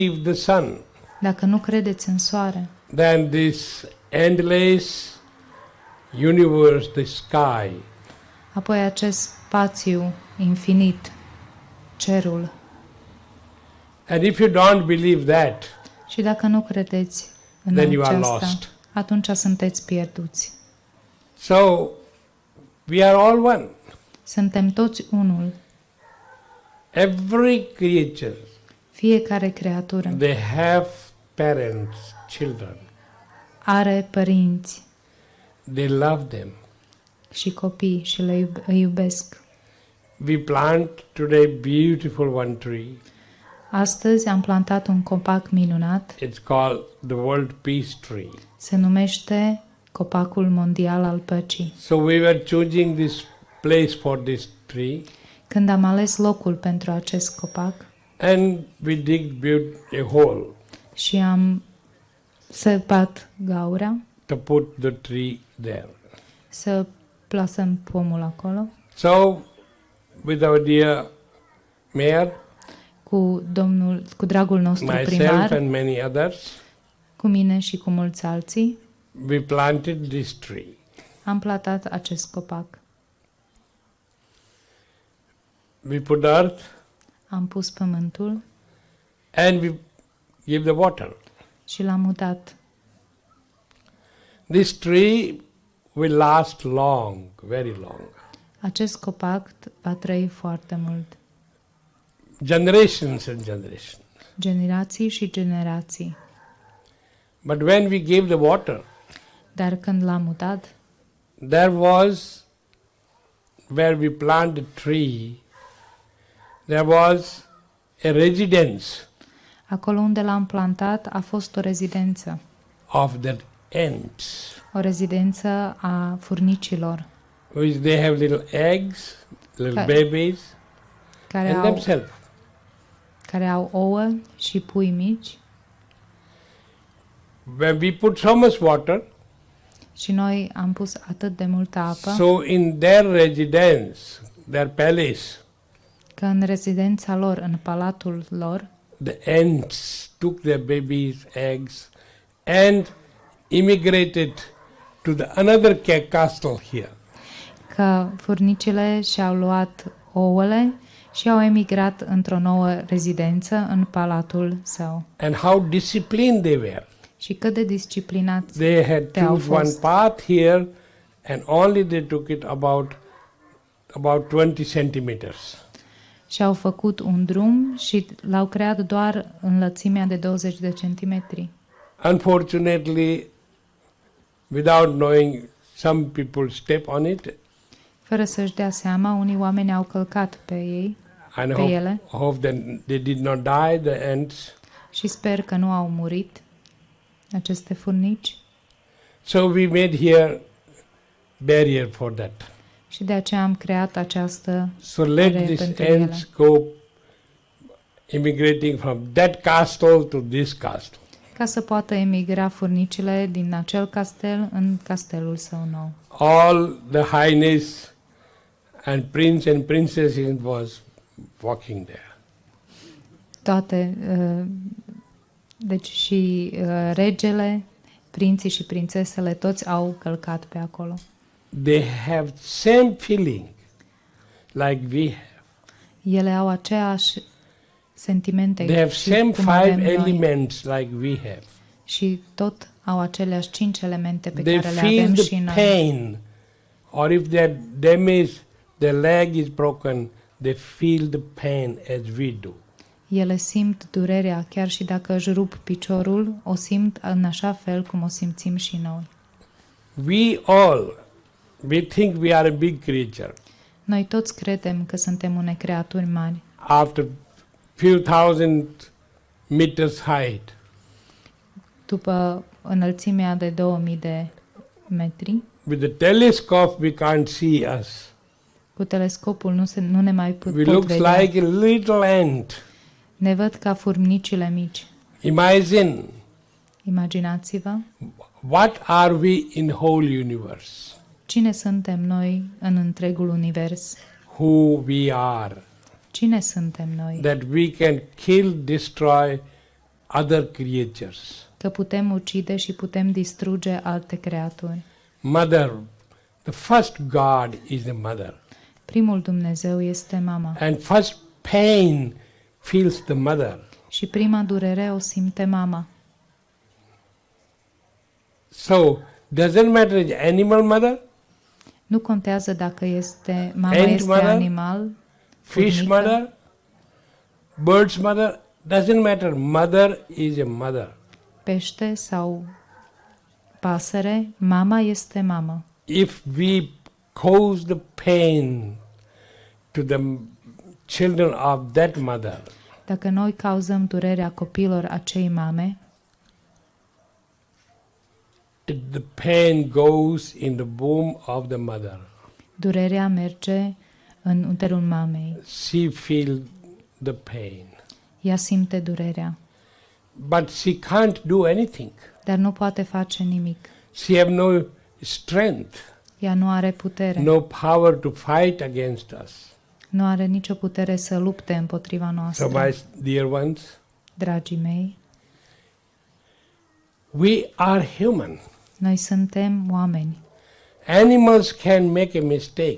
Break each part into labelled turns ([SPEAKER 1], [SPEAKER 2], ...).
[SPEAKER 1] the sun,
[SPEAKER 2] dacă nu credeți în soare,
[SPEAKER 1] then this endless universe, the sky,
[SPEAKER 2] apoi acest spațiu infinit, cerul,
[SPEAKER 1] and if you don't believe that,
[SPEAKER 2] și dacă nu credeți în
[SPEAKER 1] then you are
[SPEAKER 2] aceasta,
[SPEAKER 1] lost.
[SPEAKER 2] atunci sunteți pierduți.
[SPEAKER 1] So, we are all one.
[SPEAKER 2] Suntem toți unul.
[SPEAKER 1] Every creature,
[SPEAKER 2] Fiecare creatură
[SPEAKER 1] they have parents, children.
[SPEAKER 2] are părinți
[SPEAKER 1] They love them.
[SPEAKER 2] și copii și îi iubesc.
[SPEAKER 1] We plant today beautiful one tree.
[SPEAKER 2] Astăzi am plantat un copac minunat,
[SPEAKER 1] It's called the World Peace Tree.
[SPEAKER 2] se numește copacul mondial al păcii.
[SPEAKER 1] So we were choosing this place for this tree,
[SPEAKER 2] Când am ales locul pentru acest copac
[SPEAKER 1] and we digged a hole
[SPEAKER 2] și am săpat gaura
[SPEAKER 1] to put the tree there.
[SPEAKER 2] să plasăm pomul acolo,
[SPEAKER 1] So, with our dear mayor,
[SPEAKER 2] cu dragul nostru
[SPEAKER 1] myself
[SPEAKER 2] primar,
[SPEAKER 1] and many others,
[SPEAKER 2] cu mine și cu mulți alții,
[SPEAKER 1] we planted this tree.
[SPEAKER 2] am plantat acest copac.
[SPEAKER 1] We put earth
[SPEAKER 2] Am pus pământul
[SPEAKER 1] and we give the water.
[SPEAKER 2] și l-am mutat.
[SPEAKER 1] This tree will last long, very long.
[SPEAKER 2] Acest copac va trăi foarte mult.
[SPEAKER 1] Generations and generations.
[SPEAKER 2] Generații și generații.
[SPEAKER 1] But when we gave the water,
[SPEAKER 2] Dar când l-am mutat,
[SPEAKER 1] there was, where we planted the tree, there was a residence
[SPEAKER 2] acolo unde l-am plantat a fost o rezidență.
[SPEAKER 1] of the ants,
[SPEAKER 2] O rezidență a furnicilor
[SPEAKER 1] which they have little eggs, little
[SPEAKER 2] Ca-
[SPEAKER 1] babies,
[SPEAKER 2] care
[SPEAKER 1] and
[SPEAKER 2] au,
[SPEAKER 1] themselves.
[SPEAKER 2] care au ouă și pui mici.
[SPEAKER 1] When we put so much water,
[SPEAKER 2] Și noi am pus atât de multă apă
[SPEAKER 1] so in their residence, their palace,
[SPEAKER 2] că în rezidența lor, în palatul lor,
[SPEAKER 1] the ants took their babies' eggs and immigrated to the another castle here.
[SPEAKER 2] că furnicile și-au luat ouăle și au emigrat într-o nouă rezidență în palatul său.
[SPEAKER 1] And how disciplined they were.
[SPEAKER 2] Și cât de disciplinați
[SPEAKER 1] They had
[SPEAKER 2] They au
[SPEAKER 1] choose one
[SPEAKER 2] fost.
[SPEAKER 1] path here, and only they took it about 20 centimeters.
[SPEAKER 2] și-au făcut un drum și l-au creat doar în lățimea de 20 de centimetri.
[SPEAKER 1] Unfortunately, without knowing, some people step on it,
[SPEAKER 2] Fără să-și dea seama, unii oameni au călcat pe ei
[SPEAKER 1] and
[SPEAKER 2] Pe ele.
[SPEAKER 1] hope that they did not die, the ants.
[SPEAKER 2] și sper că nu au murit aceste furnici.
[SPEAKER 1] So we made here barrier for that.
[SPEAKER 2] Și de aceea am creat această
[SPEAKER 1] So let
[SPEAKER 2] Are
[SPEAKER 1] these
[SPEAKER 2] pentru
[SPEAKER 1] ants go immigrating from that castle to this castle.
[SPEAKER 2] ca să poată emigra furnicile din acel castel în castelul său nou.
[SPEAKER 1] All the highness and prince and princesses was walking there.
[SPEAKER 2] Toate, deci și regele, prinții și prințesele, toți au călcat pe acolo.
[SPEAKER 1] They have same feeling like we have.
[SPEAKER 2] Ele au aceeași sentimente
[SPEAKER 1] They have
[SPEAKER 2] și
[SPEAKER 1] same
[SPEAKER 2] cum avem
[SPEAKER 1] 5
[SPEAKER 2] noi.
[SPEAKER 1] elements like we have.
[SPEAKER 2] Și tot au aceleași 5 elemente pe
[SPEAKER 1] They
[SPEAKER 2] care le
[SPEAKER 1] feel
[SPEAKER 2] avem și
[SPEAKER 1] the
[SPEAKER 2] noi.
[SPEAKER 1] pain, or if their damage, their leg is broken, they feel the pain as we do.
[SPEAKER 2] Ele simt durerea, chiar și dacă își rup piciorul, o simt în așa fel cum o simțim și noi.
[SPEAKER 1] We think we are a big creature.
[SPEAKER 2] Noi toți credem că suntem unei creaturi mari.
[SPEAKER 1] After few thousand meters height,
[SPEAKER 2] După înălțimea de 2000 de metri,
[SPEAKER 1] with the telescope we can't see us.
[SPEAKER 2] cu telescopul nu ne mai pot
[SPEAKER 1] We look
[SPEAKER 2] vedea.
[SPEAKER 1] like a little ant.
[SPEAKER 2] Ne văd ca furnicile mici.
[SPEAKER 1] Imagine,
[SPEAKER 2] Imaginați-vă
[SPEAKER 1] what are we in whole universe?
[SPEAKER 2] cine suntem noi în întregul univers.
[SPEAKER 1] Who we are.
[SPEAKER 2] Cine suntem noi?
[SPEAKER 1] That we can kill, destroy other creatures.
[SPEAKER 2] că putem ucide și putem distruge alte creaturi.
[SPEAKER 1] Mother, the first God is the mother.
[SPEAKER 2] Primul Dumnezeu este mama
[SPEAKER 1] And first pain feels the mother.
[SPEAKER 2] și prima durere o simte mama.
[SPEAKER 1] So, doesn't matter the animal mother,
[SPEAKER 2] Nu contează dacă mama
[SPEAKER 1] Ant
[SPEAKER 2] este
[SPEAKER 1] mother,
[SPEAKER 2] animal,
[SPEAKER 1] fish
[SPEAKER 2] furnică,
[SPEAKER 1] mother, bird's mother, doesn't matter. Mother is a mother.
[SPEAKER 2] pește sau pasăre, mama este mamă.
[SPEAKER 1] If we cause the pain to the children of that mother,
[SPEAKER 2] Dacă noi cauzăm durerea copilor acei mame,
[SPEAKER 1] the pain goes in the womb of the mother.
[SPEAKER 2] durerea merge în uterul mamei.
[SPEAKER 1] She feels the pain.
[SPEAKER 2] Ea simte durerea,
[SPEAKER 1] But she can't do anything.
[SPEAKER 2] dar nu poate face nimic.
[SPEAKER 1] She have no strength,
[SPEAKER 2] Ea nu are putere,
[SPEAKER 1] no power to fight against us.
[SPEAKER 2] nu are nicio putere să lupte împotriva
[SPEAKER 1] So
[SPEAKER 2] noastră.
[SPEAKER 1] my dear ones,
[SPEAKER 2] Dragii mei,
[SPEAKER 1] we are human.
[SPEAKER 2] noi suntem oameni.
[SPEAKER 1] Animals can make a mistake,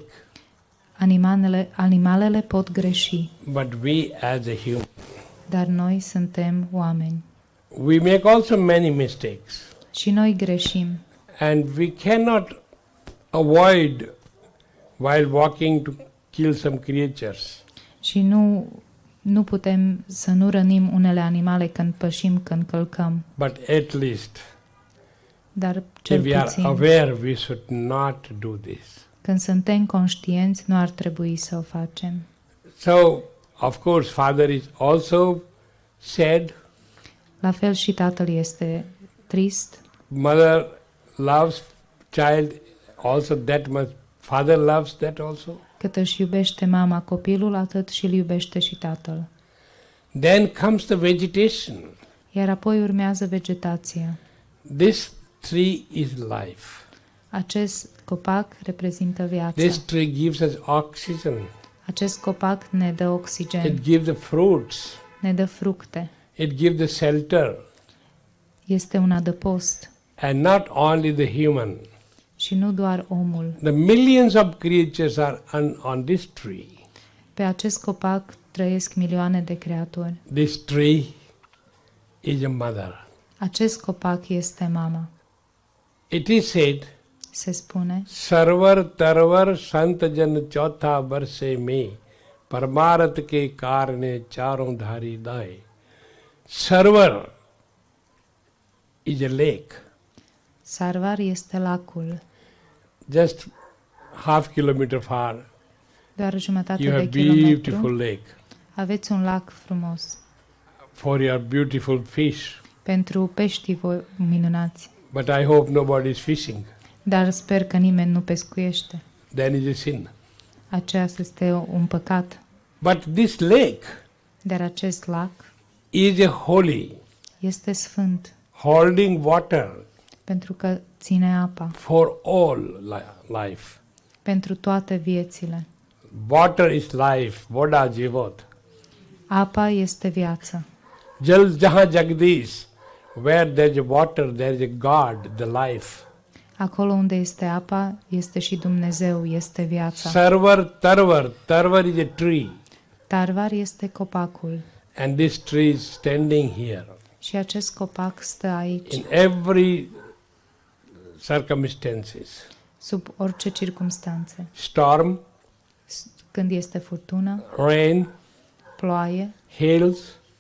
[SPEAKER 2] Animalele pot greși,
[SPEAKER 1] but we as a human,
[SPEAKER 2] dar noi suntem oameni.
[SPEAKER 1] we make also many mistakes.
[SPEAKER 2] Și noi greșim
[SPEAKER 1] And we cannot avoid while walking to kill some creatures.
[SPEAKER 2] și nu putem să nu rănim unele animale când pășim, când călcăm,
[SPEAKER 1] But at least,
[SPEAKER 2] dar
[SPEAKER 1] if
[SPEAKER 2] cel
[SPEAKER 1] we are
[SPEAKER 2] puțin,
[SPEAKER 1] aware, we should not do this.
[SPEAKER 2] când suntem conștienți, nu ar trebui să o facem.
[SPEAKER 1] So, of course, father is also sad.
[SPEAKER 2] La fel și tatăl este trist,
[SPEAKER 1] Mother loves child also that much. Father loves that also.
[SPEAKER 2] cât își iubește mama copilul, atât și îl iubește și tatăl.
[SPEAKER 1] Then comes the vegetation.
[SPEAKER 2] Iar apoi urmează vegetația.
[SPEAKER 1] This tree is life.
[SPEAKER 2] Acest copac reprezintă viața.
[SPEAKER 1] This tree gives us oxygen.
[SPEAKER 2] Acest copac ne dă oxigen,
[SPEAKER 1] It gives the fruits.
[SPEAKER 2] ne dă fructe,
[SPEAKER 1] It gives the shelter.
[SPEAKER 2] este un adăpost.
[SPEAKER 1] And not only the human.
[SPEAKER 2] Și nu doar omul.
[SPEAKER 1] The millions of creatures are on this tree.
[SPEAKER 2] Pe acest copac trăiesc milioane de creaturi.
[SPEAKER 1] This tree is a mother.
[SPEAKER 2] Acest copac este mama.
[SPEAKER 1] It is said,
[SPEAKER 2] Se spune,
[SPEAKER 1] Sarvar tarvar sant jan chautha barse me parmarat ke karne charon dhari dai. Sarvar is a lake.
[SPEAKER 2] Sarvar este lacul.
[SPEAKER 1] Just half kilometer far,
[SPEAKER 2] Doar jumătate
[SPEAKER 1] you
[SPEAKER 2] de
[SPEAKER 1] have
[SPEAKER 2] kilometru.
[SPEAKER 1] beautiful lake
[SPEAKER 2] Aveți un lac frumos
[SPEAKER 1] for your beautiful fish.
[SPEAKER 2] pentru peștii minunați.
[SPEAKER 1] But I hope nobody is fishing.
[SPEAKER 2] Dar sper că nimeni nu pescuiește.
[SPEAKER 1] Then it is sin.
[SPEAKER 2] Aceasta este un păcat.
[SPEAKER 1] But this lake
[SPEAKER 2] Dar acest lac
[SPEAKER 1] is a holy,
[SPEAKER 2] este sfânt
[SPEAKER 1] holding water
[SPEAKER 2] pentru că ține apa
[SPEAKER 1] for all life.
[SPEAKER 2] pentru toate viețile.
[SPEAKER 1] Water is life, voda jivot.
[SPEAKER 2] Apa este viață.
[SPEAKER 1] Jal jahan jagdish, where there is water, there is a God, the life.
[SPEAKER 2] Acolo unde este apa, este și Dumnezeu, este viața.
[SPEAKER 1] Sarvar tarvar, tarvar is a tree.
[SPEAKER 2] Tarvar este copacul
[SPEAKER 1] And this tree is standing here.
[SPEAKER 2] și acest copac stă aici,
[SPEAKER 1] In every circumstances.
[SPEAKER 2] sub orice circumstanțe.
[SPEAKER 1] Storm,
[SPEAKER 2] Când este furtună,
[SPEAKER 1] rain,
[SPEAKER 2] ploaie,
[SPEAKER 1] hails,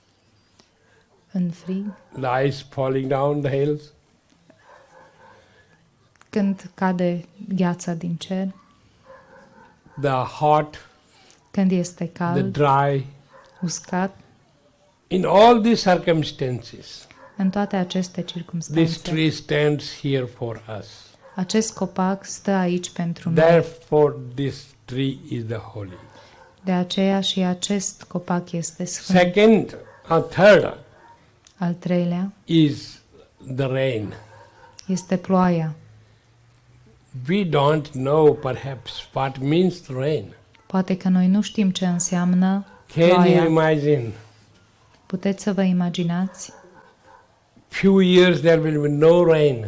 [SPEAKER 2] în frig,
[SPEAKER 1] the ice falling down, the hails.
[SPEAKER 2] când cade gheața din cer,
[SPEAKER 1] The hot,
[SPEAKER 2] când este
[SPEAKER 1] the
[SPEAKER 2] cald,
[SPEAKER 1] dry.
[SPEAKER 2] uscat,
[SPEAKER 1] In all these circumstances,
[SPEAKER 2] în toate aceste
[SPEAKER 1] this
[SPEAKER 2] circumstanțe,
[SPEAKER 1] tree stands here for us.
[SPEAKER 2] acest copac stă aici pentru noi.
[SPEAKER 1] Therefore, this tree is the holy.
[SPEAKER 2] De aceea și acest copac este sfânt.
[SPEAKER 1] Second, third
[SPEAKER 2] Al treilea
[SPEAKER 1] is the rain.
[SPEAKER 2] este ploaia.
[SPEAKER 1] We don't know perhaps what means rain.
[SPEAKER 2] Poate că noi nu știm ce înseamnă
[SPEAKER 1] Can you
[SPEAKER 2] ploaia.
[SPEAKER 1] imagine?
[SPEAKER 2] Puteți să vă imaginați
[SPEAKER 1] few years there will be no rain.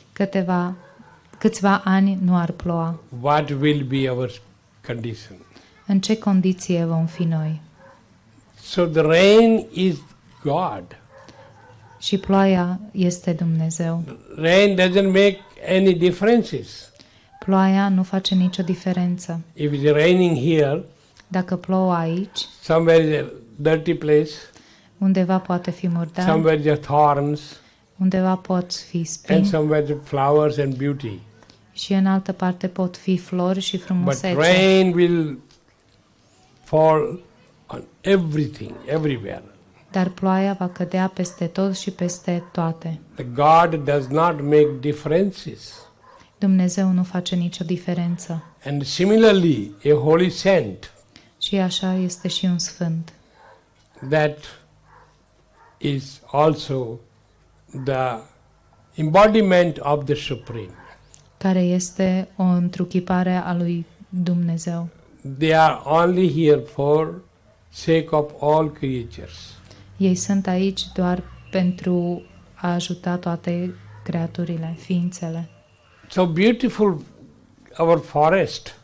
[SPEAKER 2] Câțiva ani nu ar ploua.
[SPEAKER 1] What will be our condition?
[SPEAKER 2] În ce condiție vom fi noi?
[SPEAKER 1] So the rain is God.
[SPEAKER 2] Și ploaia este Dumnezeu.
[SPEAKER 1] Rain doesn't make any differences.
[SPEAKER 2] Ploaia nu face nicio diferență.
[SPEAKER 1] If it's raining here,
[SPEAKER 2] Dacă plouă aici,
[SPEAKER 1] somewhere is a dirty place,
[SPEAKER 2] undeva poate fi murdar,
[SPEAKER 1] somewhere is a thorns,
[SPEAKER 2] undeva pot fi
[SPEAKER 1] and
[SPEAKER 2] spini
[SPEAKER 1] somewhere is flowers and beauty.
[SPEAKER 2] și în altă parte pot fi flori și
[SPEAKER 1] But
[SPEAKER 2] frumusețe.
[SPEAKER 1] rain will fall on everything, everywhere.
[SPEAKER 2] Dar ploaia va cădea peste tot și peste toate.
[SPEAKER 1] The God does not make differences.
[SPEAKER 2] Dumnezeu nu face nicio diferență.
[SPEAKER 1] And similarly, a holy saint
[SPEAKER 2] Și așa este și un sfânt,
[SPEAKER 1] that is also the embodiment of the Supreme.
[SPEAKER 2] care este o întruchipare a lui Dumnezeu.
[SPEAKER 1] They are only here for sake of all creatures.
[SPEAKER 2] Ei sunt aici doar pentru a ajuta toate creaturile, ființele.
[SPEAKER 1] So beautiful our forest,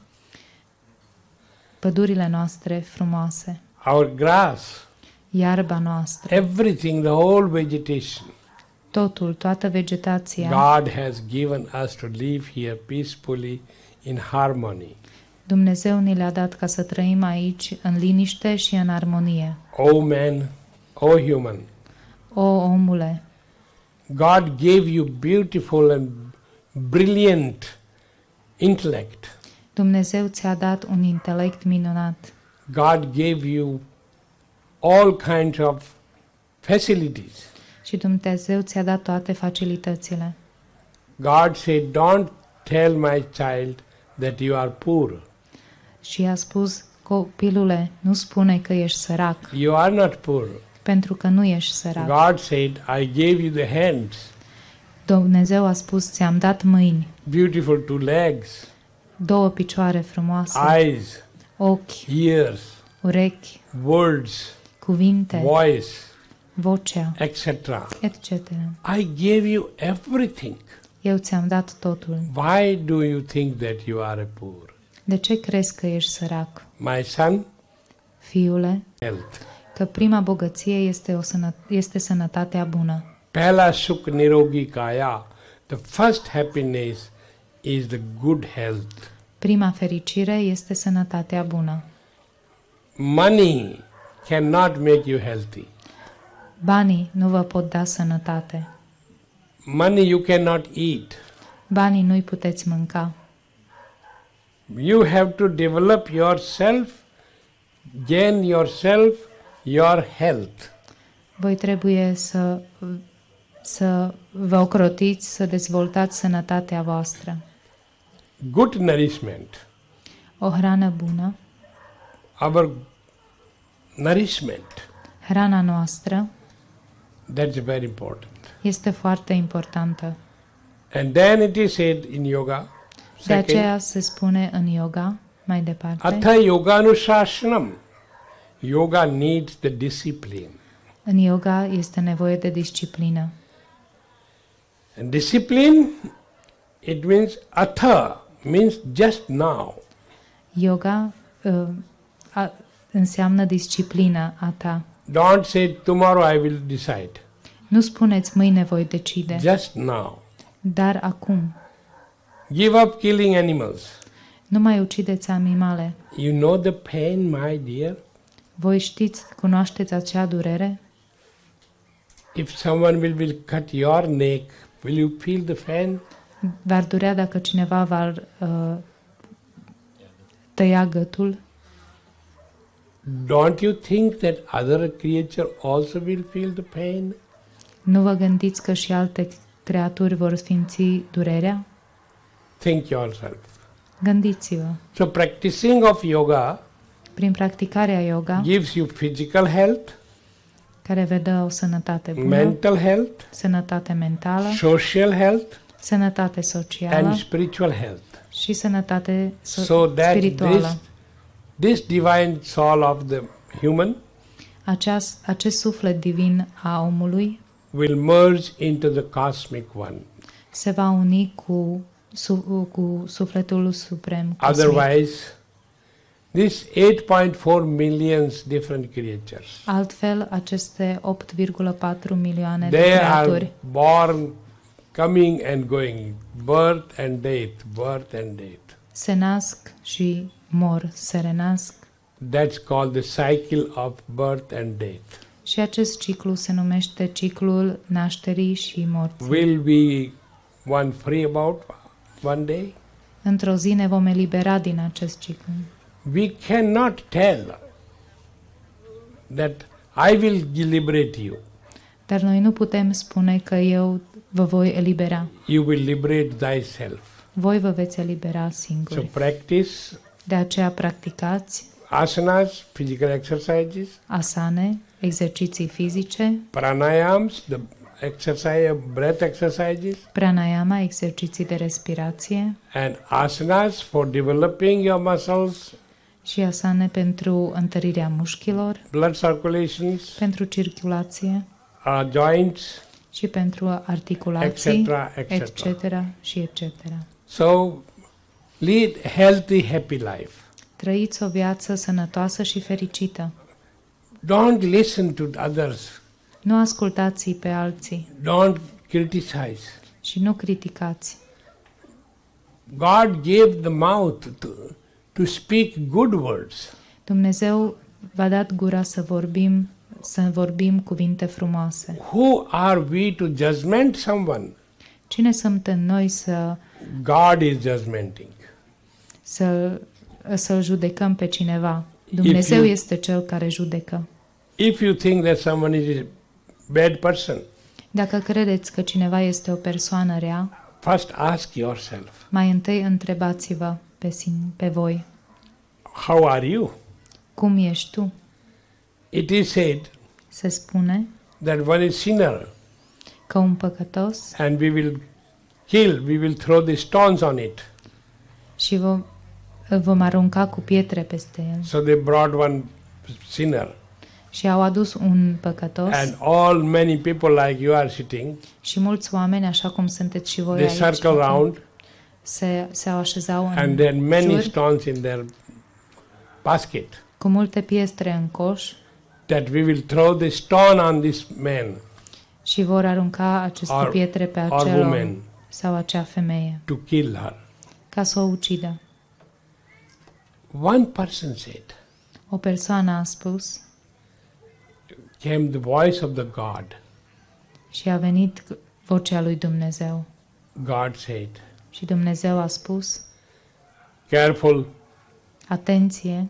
[SPEAKER 2] Pădurile noastre frumoase,
[SPEAKER 1] our grass,
[SPEAKER 2] iarba noastră,
[SPEAKER 1] everything, the whole vegetation.
[SPEAKER 2] totul, toată vegetația.
[SPEAKER 1] God has given us to live here peacefully in harmony.
[SPEAKER 2] Dumnezeu ni le-a dat ca să trăim aici în liniște și în armonie.
[SPEAKER 1] O man, O human,
[SPEAKER 2] O omule,
[SPEAKER 1] God gave you beautiful and brilliant intellect.
[SPEAKER 2] Dumnezeu ți-a dat un intelect minunat.
[SPEAKER 1] God gave you all kinds of facilities.
[SPEAKER 2] Și Dumnezeu ți-a dat toate facilitățile.
[SPEAKER 1] God said, don't tell my child that you are poor.
[SPEAKER 2] Și i-a spus, copilule, nu spune că ești sărac,
[SPEAKER 1] You are not poor.
[SPEAKER 2] pentru că nu ești sărac.
[SPEAKER 1] God said, I gave you the hands,
[SPEAKER 2] Dumnezeu a spus, ți-am dat mâini,
[SPEAKER 1] beautiful 2 legs,
[SPEAKER 2] 2 picioare frumoase,
[SPEAKER 1] eyes,
[SPEAKER 2] ochi,
[SPEAKER 1] ears,
[SPEAKER 2] urechi,
[SPEAKER 1] words,
[SPEAKER 2] cuvinte,
[SPEAKER 1] voice,
[SPEAKER 2] vocea,
[SPEAKER 1] etc.
[SPEAKER 2] etc.
[SPEAKER 1] I gave you everything.
[SPEAKER 2] Eu ți-am dat totul.
[SPEAKER 1] Why do you think that you are a poor?
[SPEAKER 2] De ce crezi că ești sărac?
[SPEAKER 1] My son,
[SPEAKER 2] Fiule,
[SPEAKER 1] health.
[SPEAKER 2] că prima bogăție este sănătatea bună.
[SPEAKER 1] Pehla sukh nirogi kaya. The first happiness is the good health.
[SPEAKER 2] Prima fericire este sănătatea bună.
[SPEAKER 1] Money cannot make you healthy.
[SPEAKER 2] Banii nu vă pot da sănătate.
[SPEAKER 1] Money you cannot eat.
[SPEAKER 2] Banii nu-i puteți mânca.
[SPEAKER 1] You have to develop yourself, gain yourself, your health.
[SPEAKER 2] Voi trebuie să vă ocrotiți, să dezvoltați sănătatea voastră.
[SPEAKER 1] Good nourishment.
[SPEAKER 2] O hrană bună,
[SPEAKER 1] Our nourishment.
[SPEAKER 2] hrana noastră,
[SPEAKER 1] That's very important.
[SPEAKER 2] este foarte importantă.
[SPEAKER 1] And then it is said in yoga,
[SPEAKER 2] De
[SPEAKER 1] second,
[SPEAKER 2] aceea se spune în yoga, mai departe,
[SPEAKER 1] Atha yoganushashanam. Yoga needs the discipline.
[SPEAKER 2] în yoga este nevoie de disciplină.
[SPEAKER 1] And discipline, it means atha, means just now.
[SPEAKER 2] Yoga înseamnă disciplină a ta.
[SPEAKER 1] Don't say tomorrow I will decide.
[SPEAKER 2] Nu spuneți mâine voi decide,
[SPEAKER 1] Just now.
[SPEAKER 2] dar acum.
[SPEAKER 1] Give up killing animals.
[SPEAKER 2] Nu mai ucideți animale.
[SPEAKER 1] You know the pain, my dear?
[SPEAKER 2] Voi știți, cunoașteți acea durere?
[SPEAKER 1] If someone will cut your neck, will you feel the pain?
[SPEAKER 2] V-ar durea dacă cineva v-ar tăia gâtul?
[SPEAKER 1] Don't you think that other creature also will feel the pain?
[SPEAKER 2] Nu vă gândiți că și alte creaturi vor simți durerea?
[SPEAKER 1] Think yourself.
[SPEAKER 2] Gândiți-vă.
[SPEAKER 1] So practicing of yoga
[SPEAKER 2] Prin practicarea yoga,
[SPEAKER 1] gives you physical health,
[SPEAKER 2] care vă dă o sănătate bună,
[SPEAKER 1] mental health,
[SPEAKER 2] sănătate mentală,
[SPEAKER 1] social health,
[SPEAKER 2] sănătate socială
[SPEAKER 1] and spiritual health.
[SPEAKER 2] și sănătate
[SPEAKER 1] So that
[SPEAKER 2] spirituală.
[SPEAKER 1] this divine soul of the human
[SPEAKER 2] Acest suflet divin a omului
[SPEAKER 1] will merge into the cosmic one.
[SPEAKER 2] se va uni cu sufletul suprem cosmic.
[SPEAKER 1] Otherwise, these 8.4 millions different creatures,
[SPEAKER 2] Altfel, aceste 8,4 milioane de
[SPEAKER 1] they are
[SPEAKER 2] creaturi
[SPEAKER 1] born, coming and going, birth and death, birth and death.
[SPEAKER 2] se nasc și mor, se renasc.
[SPEAKER 1] That's called the cycle of birth and death.
[SPEAKER 2] Și acest ciclu se numește ciclul nașterii și morții.
[SPEAKER 1] Will we one free about one day?
[SPEAKER 2] Într-o zi ne vom elibera din acest ciclu.
[SPEAKER 1] We cannot tell that I will liberate you.
[SPEAKER 2] Dar noi nu putem spune că eu vă voi elibera.
[SPEAKER 1] You will liberate thyself.
[SPEAKER 2] Voi vă veți elibera
[SPEAKER 1] So
[SPEAKER 2] singuri.
[SPEAKER 1] practice
[SPEAKER 2] De aceea practicați
[SPEAKER 1] asanas, physical exercises,
[SPEAKER 2] asane, exerciții fizice,
[SPEAKER 1] pranayams, the exercise, breath exercises,
[SPEAKER 2] pranayama, exerciții de respirație
[SPEAKER 1] and asanas for developing your muscles,
[SPEAKER 2] și asane pentru întărirea mușchilor,
[SPEAKER 1] blood circulations,
[SPEAKER 2] pentru circulație
[SPEAKER 1] joints,
[SPEAKER 2] și pentru articulații,
[SPEAKER 1] etc., etc.
[SPEAKER 2] etc. și etc.
[SPEAKER 1] So lead healthy, happy life.
[SPEAKER 2] Trăiți o viață sănătoasă și fericită.
[SPEAKER 1] Don't listen to others.
[SPEAKER 2] Nu ascultați pe alții
[SPEAKER 1] Don't criticize.
[SPEAKER 2] și nu criticați.
[SPEAKER 1] God gave the mouth to speak good words.
[SPEAKER 2] Dumnezeu v-a dat gura să vorbim cuvinte frumoase.
[SPEAKER 1] Who are we to judgment someone?
[SPEAKER 2] Cine suntem noi
[SPEAKER 1] God is judgmenting.
[SPEAKER 2] să-l judecăm pe cineva? Dumnezeu
[SPEAKER 1] you-
[SPEAKER 2] este cel care judecă.
[SPEAKER 1] If you think that someone is a bad person,
[SPEAKER 2] Dacă credeți că cineva este o persoană rea,
[SPEAKER 1] first ask yourself,
[SPEAKER 2] mai întâi întrebați-vă pe voi.
[SPEAKER 1] how are you?
[SPEAKER 2] Cum ești tu?
[SPEAKER 1] It is said
[SPEAKER 2] Se spune
[SPEAKER 1] that one is sinner
[SPEAKER 2] că un păcătos
[SPEAKER 1] and we will throw the stones on it.
[SPEAKER 2] și vom arunca cu pietre peste el.
[SPEAKER 1] So they brought one sinner
[SPEAKER 2] Și au adus un păcătos
[SPEAKER 1] and many people like you are sitting,
[SPEAKER 2] și mulți oameni, așa cum sunteți și voi
[SPEAKER 1] they
[SPEAKER 2] aici,
[SPEAKER 1] circle round
[SPEAKER 2] se așezau
[SPEAKER 1] and there are
[SPEAKER 2] în
[SPEAKER 1] many
[SPEAKER 2] jur
[SPEAKER 1] stones in their basket,
[SPEAKER 2] cu multe pietre în coș
[SPEAKER 1] that we will throw the stone on this man
[SPEAKER 2] și vor arunca aceste
[SPEAKER 1] Or-
[SPEAKER 2] pietre pe
[SPEAKER 1] or
[SPEAKER 2] acel om
[SPEAKER 1] woman
[SPEAKER 2] sau acea femeie
[SPEAKER 1] to kill her.
[SPEAKER 2] ca să o ucidă.
[SPEAKER 1] One person said,
[SPEAKER 2] O persoană a spus
[SPEAKER 1] came the voice of the God.
[SPEAKER 2] și a venit vocea lui Dumnezeu.
[SPEAKER 1] God said,
[SPEAKER 2] Și Dumnezeu a spus,
[SPEAKER 1] careful,
[SPEAKER 2] atenție,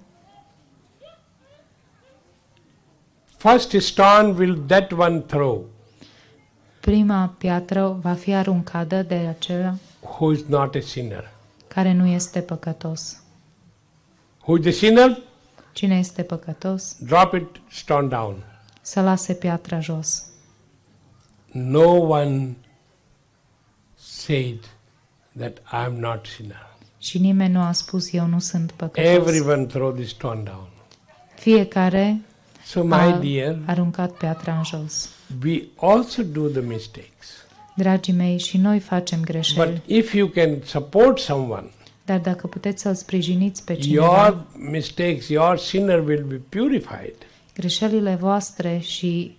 [SPEAKER 1] first stone will that one throw
[SPEAKER 2] prima piatră va fi aruncată de acela
[SPEAKER 1] who is not a sinner.
[SPEAKER 2] care nu este păcătos.
[SPEAKER 1] Who is the sinner?
[SPEAKER 2] Cine este păcătos,
[SPEAKER 1] Drop it, stone down.
[SPEAKER 2] să lase piatra jos.
[SPEAKER 1] No one said that I am not sinner.
[SPEAKER 2] Și nimeni nu a spus, eu nu sunt păcătos.
[SPEAKER 1] Everyone throw the stone down.
[SPEAKER 2] Fiecare
[SPEAKER 1] So my
[SPEAKER 2] a
[SPEAKER 1] dear,
[SPEAKER 2] aruncat piatra în jos.
[SPEAKER 1] we also do the mistakes.
[SPEAKER 2] Dragii mei, și noi facem greșeli,
[SPEAKER 1] But if you can support someone,
[SPEAKER 2] dar dacă puteți să-l sprijiniți pe cineva,
[SPEAKER 1] your mistakes, your sinner will be purified.
[SPEAKER 2] greșelile voastre și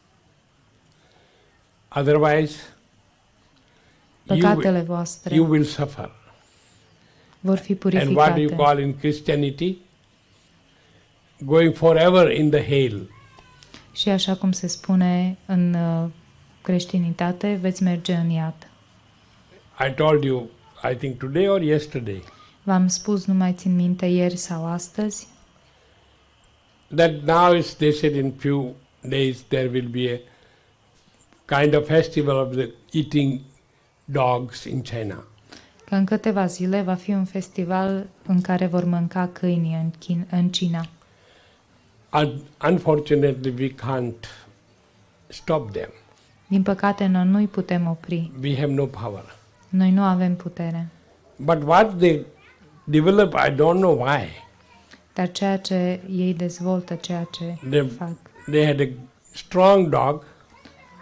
[SPEAKER 1] Otherwise,
[SPEAKER 2] păcatele voastre
[SPEAKER 1] you will suffer.
[SPEAKER 2] vor fi
[SPEAKER 1] And what do you
[SPEAKER 2] purificate.
[SPEAKER 1] call in Christianity? Going forever in the hail.
[SPEAKER 2] Și așa cum se spune în creștinitate, veți merge în iad.
[SPEAKER 1] I told you, I think today or yesterday,
[SPEAKER 2] V-am spus, nu mai țin minte, ieri sau astăzi,
[SPEAKER 1] that now they said in few days there will be a kind of festival of the eating dogs in China.
[SPEAKER 2] că în câteva zile va fi un festival în care vor mânca câini în China.
[SPEAKER 1] Unfortunately, we can't stop them.
[SPEAKER 2] Din păcate, noi nu-i putem opri.
[SPEAKER 1] We have no power.
[SPEAKER 2] Noi nu avem putere.
[SPEAKER 1] But what they develop, I don't know why.
[SPEAKER 2] Dar ceea ce ei dezvoltă, ceea ce
[SPEAKER 1] They,
[SPEAKER 2] fac,
[SPEAKER 1] they had a strong dog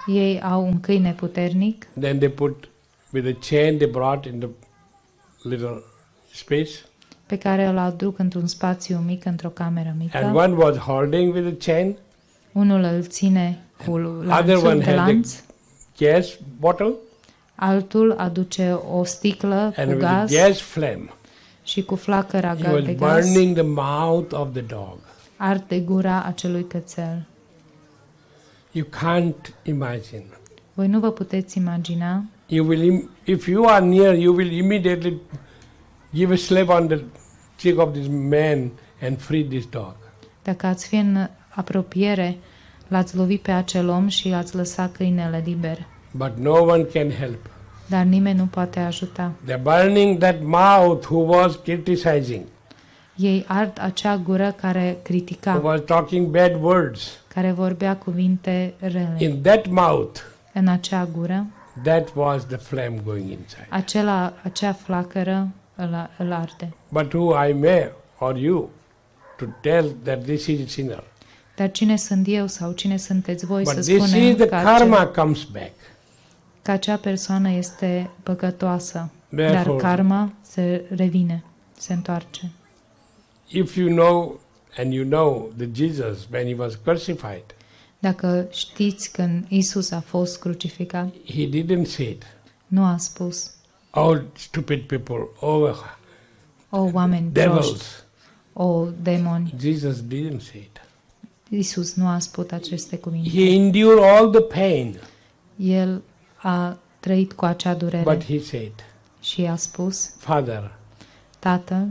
[SPEAKER 2] Ei au un câine puternic,
[SPEAKER 1] Then they put with a chain they brought in the little space,
[SPEAKER 2] pe care îl aduc într-un spațiu mic, într-o cameră
[SPEAKER 1] and
[SPEAKER 2] mică.
[SPEAKER 1] one was holding with a chain,
[SPEAKER 2] Unul îl ține cu
[SPEAKER 1] other
[SPEAKER 2] lanțul
[SPEAKER 1] one
[SPEAKER 2] de
[SPEAKER 1] had
[SPEAKER 2] lanț,
[SPEAKER 1] the gas bottle
[SPEAKER 2] altul aduce o sticlă
[SPEAKER 1] and
[SPEAKER 2] cu
[SPEAKER 1] with
[SPEAKER 2] gaz
[SPEAKER 1] the gas flame.
[SPEAKER 2] și cu flacăra
[SPEAKER 1] He was
[SPEAKER 2] de gaz
[SPEAKER 1] burning the mouth of the dog.
[SPEAKER 2] arde gura acelui cățel.
[SPEAKER 1] You can't imagine.
[SPEAKER 2] Voi nu vă puteți imagina,
[SPEAKER 1] If you are near, you will immediately give a slap on the cheek of this man and free this dog.
[SPEAKER 2] dacă ați fi în apropiere, l-ați lovit pe acel om și ați lăsat câinele liber.
[SPEAKER 1] But no one can help.
[SPEAKER 2] Dar nimeni nu poate ajuta.
[SPEAKER 1] They're burning that mouth who was criticizing,
[SPEAKER 2] Ei ard acea gură care
[SPEAKER 1] who
[SPEAKER 2] critica,
[SPEAKER 1] was talking bad words.
[SPEAKER 2] care vorbea cuvinte rele.
[SPEAKER 1] In that mouth,
[SPEAKER 2] În acea gură,
[SPEAKER 1] that was the flame going inside.
[SPEAKER 2] acea flacără îl arde.
[SPEAKER 1] But who I may or you to tell that this is a sinner.
[SPEAKER 2] Dar cine sunt eu sau cine sunteți voi
[SPEAKER 1] But
[SPEAKER 2] să
[SPEAKER 1] this is
[SPEAKER 2] spunem
[SPEAKER 1] the
[SPEAKER 2] că,
[SPEAKER 1] karma comes back.
[SPEAKER 2] că acea persoană este păcătoasă, dar
[SPEAKER 1] Therefore,
[SPEAKER 2] karma se revine, se întoarce.
[SPEAKER 1] if you know and you know that Jesus, when he was crucified,
[SPEAKER 2] Dacă știți când Isus a fost crucificat,
[SPEAKER 1] he didn't say it.
[SPEAKER 2] nu a spus,
[SPEAKER 1] Oh, stupid people, oh,
[SPEAKER 2] o oameni proști,
[SPEAKER 1] devils.
[SPEAKER 2] o demoni.
[SPEAKER 1] Jesus didn't say it.
[SPEAKER 2] Isus nu a spus aceste cuvinte.
[SPEAKER 1] He endured all the pain,
[SPEAKER 2] El a trăit cu acea durere
[SPEAKER 1] but he said,
[SPEAKER 2] și a spus,
[SPEAKER 1] Father,
[SPEAKER 2] Tatăl,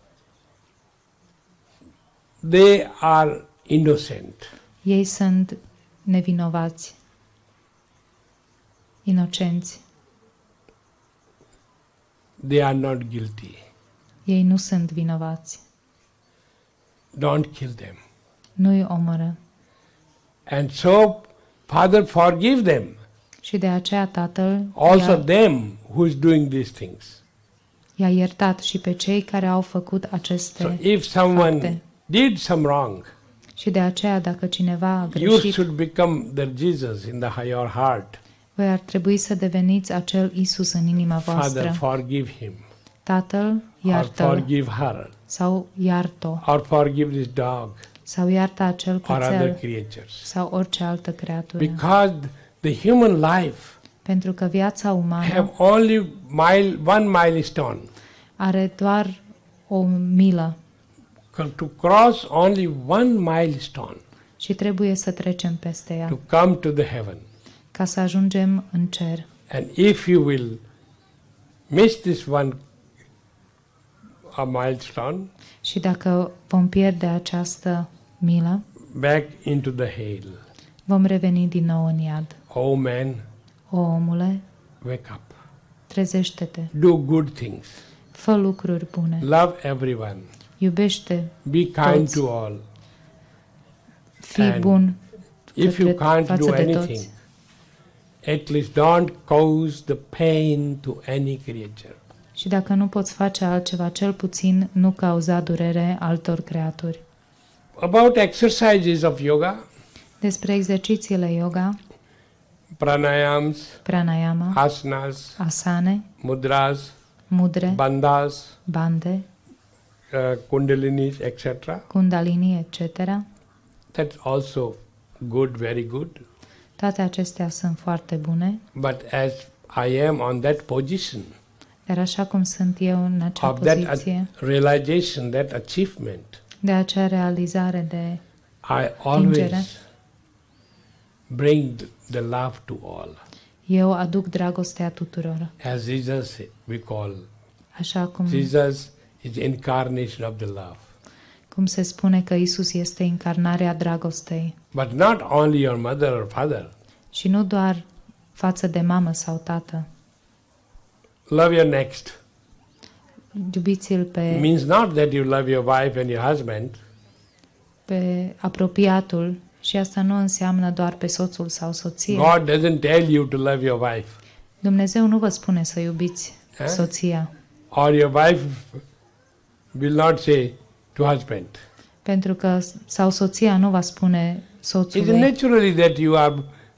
[SPEAKER 1] they are innocent.
[SPEAKER 2] ei sunt nevinovați, inocenți,
[SPEAKER 1] They are not guilty.
[SPEAKER 2] ei nu sunt vinovați,
[SPEAKER 1] Don't kill them.
[SPEAKER 2] nu-i omoră.
[SPEAKER 1] And so, Father, forgive them.
[SPEAKER 2] Și de aceea Tatăl
[SPEAKER 1] Also them who is doing these things.
[SPEAKER 2] i-a iertat și pe cei care au făcut
[SPEAKER 1] So
[SPEAKER 2] aceste
[SPEAKER 1] if someone
[SPEAKER 2] fapte.
[SPEAKER 1] did some wrong,
[SPEAKER 2] Și de aceea, dacă cineva a
[SPEAKER 1] you
[SPEAKER 2] greșit,
[SPEAKER 1] should become the Jesus in your heart.
[SPEAKER 2] voi ar trebui să deveniți acel Isus în inima voastră.
[SPEAKER 1] Father, forgive him.
[SPEAKER 2] Tatăl,
[SPEAKER 1] Or
[SPEAKER 2] iartă-l
[SPEAKER 1] forgive her.
[SPEAKER 2] sau iartă-o
[SPEAKER 1] Or forgive this dog.
[SPEAKER 2] sau iartă acel
[SPEAKER 1] Or other
[SPEAKER 2] cățel
[SPEAKER 1] creatures.
[SPEAKER 2] sau orice altă creatură.
[SPEAKER 1] Because the human life
[SPEAKER 2] Pentru că viața umană
[SPEAKER 1] have only one milestone.
[SPEAKER 2] are doar o milă
[SPEAKER 1] To cross only one milestone
[SPEAKER 2] și trebuie să trecem peste ea
[SPEAKER 1] to come to the heaven.
[SPEAKER 2] ca să ajungem în cer.
[SPEAKER 1] And if you will miss this one a milestone,
[SPEAKER 2] Și dacă vom pierde această milă,
[SPEAKER 1] back into the hail.
[SPEAKER 2] vom reveni din nou în iad.
[SPEAKER 1] Oh man,
[SPEAKER 2] O, omule,
[SPEAKER 1] wake up.
[SPEAKER 2] trezește-te,
[SPEAKER 1] Do good things.
[SPEAKER 2] fă lucruri bune,
[SPEAKER 1] Love everyone.
[SPEAKER 2] iubește,
[SPEAKER 1] Be kind
[SPEAKER 2] Toți.
[SPEAKER 1] to all.
[SPEAKER 2] fii
[SPEAKER 1] And
[SPEAKER 2] bun
[SPEAKER 1] If you can't
[SPEAKER 2] față
[SPEAKER 1] do
[SPEAKER 2] de
[SPEAKER 1] anything,
[SPEAKER 2] toți.
[SPEAKER 1] at least don't cause the pain to any creature.
[SPEAKER 2] Și dacă nu poți face altceva, cel puțin nu cauza durere altor creaturi.
[SPEAKER 1] About exercises of yoga,
[SPEAKER 2] Despre exercițiile yoga,
[SPEAKER 1] pranayams,
[SPEAKER 2] pranayama,
[SPEAKER 1] asanas,
[SPEAKER 2] asane,
[SPEAKER 1] mudras,
[SPEAKER 2] mudre,
[SPEAKER 1] bandhas,
[SPEAKER 2] bande,
[SPEAKER 1] kundalinis, etc.
[SPEAKER 2] kundalini, etc.
[SPEAKER 1] That's also good, very good.
[SPEAKER 2] Toate acestea sunt foarte bune,
[SPEAKER 1] But as I am on that position
[SPEAKER 2] dar așa cum sunt eu în acea
[SPEAKER 1] of that
[SPEAKER 2] poziție,
[SPEAKER 1] realization, that achievement,
[SPEAKER 2] de acea realizare de
[SPEAKER 1] I always bring the love to all.
[SPEAKER 2] eu aduc dragostea tuturor.
[SPEAKER 1] As Jesus we call,
[SPEAKER 2] Așa cum
[SPEAKER 1] Jesus is incarnation of the love.
[SPEAKER 2] cum se spune că Isus este incarnarea dragostei.
[SPEAKER 1] But not only your mother or father.
[SPEAKER 2] Și nu doar față de mamă sau tată.
[SPEAKER 1] Love your next.
[SPEAKER 2] Iubiți-l
[SPEAKER 1] Means not that you love your wife and your husband.
[SPEAKER 2] pe apropiatul și asta nu înseamnă doar pe soțul sau soția.
[SPEAKER 1] God doesn't tell you to love your wife.
[SPEAKER 2] Dumnezeu nu vă spune să iubiți soția,
[SPEAKER 1] Or your wife will not say to husband.
[SPEAKER 2] pentru că sau soția nu va spune
[SPEAKER 1] It's
[SPEAKER 2] soțului.
[SPEAKER 1] naturally that you are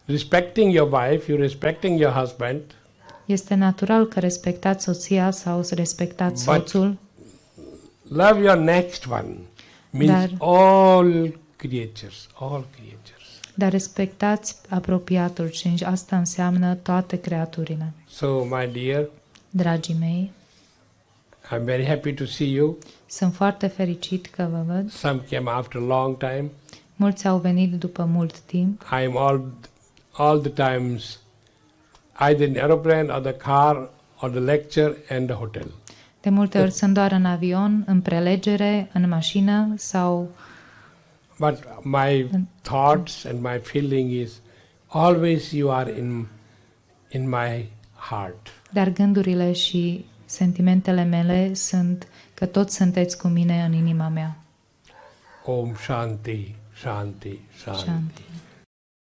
[SPEAKER 1] respecting your wife, you're respecting your husband,
[SPEAKER 2] Este natural că respectați soția sau să respectați
[SPEAKER 1] But-
[SPEAKER 2] soțul,
[SPEAKER 1] love your next one. Means
[SPEAKER 2] Dar-
[SPEAKER 1] all creatures, all creatures.
[SPEAKER 2] dar respectați apropiatul și asta înseamnă toate creaturile.
[SPEAKER 1] So, my dear,
[SPEAKER 2] Dragii mei,
[SPEAKER 1] I'm very happy to see you.
[SPEAKER 2] sunt foarte fericit că vă văd.
[SPEAKER 1] Some came after a long time.
[SPEAKER 2] Mulți au venit după mult timp.
[SPEAKER 1] I am all the times either in aeroplane or the car or the lecture and the hotel.
[SPEAKER 2] De multe ori sunt doar în avion, în prelegere, în mașină sau
[SPEAKER 1] But my thoughts and my feeling is always you are in my heart.
[SPEAKER 2] dar gândurile și sentimentele mele sunt că toți sunteți cu mine în inima mea.
[SPEAKER 1] Om Shanti, Shanti, Shanti.
[SPEAKER 2] Shanti.